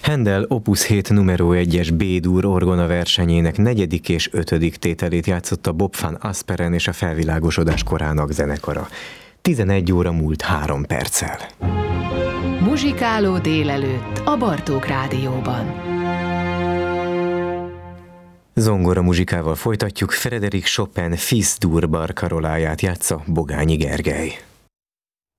Händel Opus 7 numero 1-es B-dur orgona versenyének 4. és 5. tételét játszotta Bob van Asperen és a Felvilágosodás Korának zenekara. 11 óra múlt 3 perccel. Muzsikáló délelőtt a Bartók Rádióban. Zongora muzsikával folytatjuk, Frédéric Chopin Fils d'Ur barkaroláját játsza Bogányi Gergely.